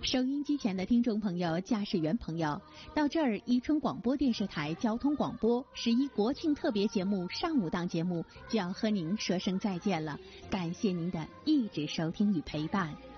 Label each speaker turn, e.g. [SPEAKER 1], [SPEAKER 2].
[SPEAKER 1] 收音机前的听众朋友、驾驶员朋友，到这儿，宜春广播电视台交通广播11国庆特别节目上午档节目就要和您说声再见了。感谢您的一直收听与陪伴。